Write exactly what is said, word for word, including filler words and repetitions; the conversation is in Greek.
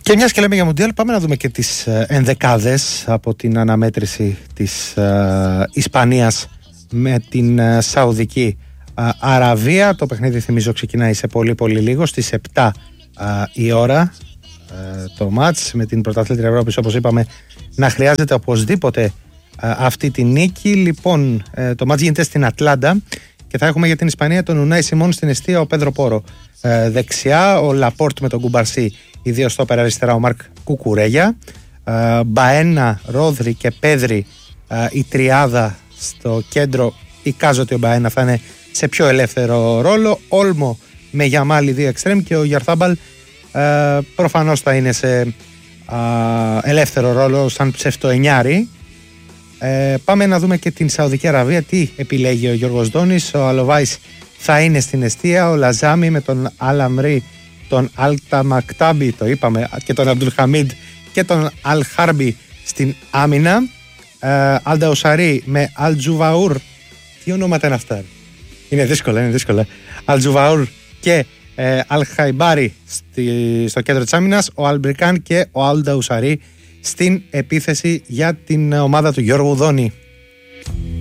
Και μιας και λέμε για Μουντιάλ, πάμε να δούμε και τις ενδεκάδες από την αναμέτρηση της ε, Ισπανίας με την ε, Σαουδική ε, Αραβία. Το παιχνίδι, θυμίζω, ξεκινάει σε πολύ πολύ λίγο, στις επτά ε, η ώρα ε, το μάτς, με την πρωταθλήτρια Ευρώπης, όπως είπαμε, να χρειάζεται οπωσδήποτε ε, αυτή τη νίκη. Λοιπόν, ε, το μάτς γίνεται στην Ατλάντα και θα έχουμε για την Ισπανία τον Ουνάι Σιμών στην εστία, ο Πέδρο Πόρο ε, δεξιά, ο Λαπόρτ με τον Κουμπαρσί, οι δύο στόπερ αριστερά, ο Μαρκ Κουκουρέγια, ε, Μπαένα, Ρόδρυ και Πέδρη, ε, η τριάδα στο κέντρο. Εικάζω ότι ο Μπαένα θα είναι σε πιο ελεύθερο ρόλο, Όλμο με Γιαμάλ δύο εξτρέμ, και ο Γιαρθάμπαλ ε, προφανώς θα είναι σε ε, ελεύθερο ρόλο σαν ψευτοενιάρη. Ε, πάμε να δούμε και την Σαουδική Αραβία, τι επιλέγει ο Γιώργος Ντόνης. Ο Αλοβάης θα είναι στην εστία, ο Λαζάμι με τον Αλαμρί, τον Αλταμακτάμπι, το είπαμε, και τον Αμπτουλχαμίντ και τον Αλχάρμπι στην άμυνα. ε, Αλνταουσαρί με Αλτζουβαούρ, τι ονόματα είναι αυτά, είναι δύσκολα, είναι δύσκολα. Αλτζουβαούρ και ε, Αλχαϊμπάρι στο κέντρο της άμυνας, ο Αλμπρικάν και ο Αλνταουσαρί στην επίθεση για την ομάδα του Γιώργου Δόνη.